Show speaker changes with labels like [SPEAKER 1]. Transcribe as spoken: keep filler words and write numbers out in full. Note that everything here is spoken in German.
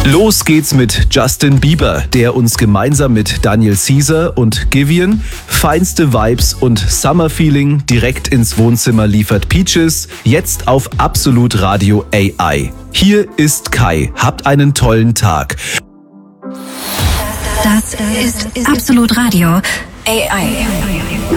[SPEAKER 1] Los geht's mit Justin Bieber, der uns gemeinsam mit Daniel Caesar und Giveon feinste Vibes und Summer Feeling direkt ins Wohnzimmer liefert. Peaches, jetzt auf Absolut Radio A I. Hier ist Kai. Habt einen tollen Tag.
[SPEAKER 2] Das ist Absolut Radio A I.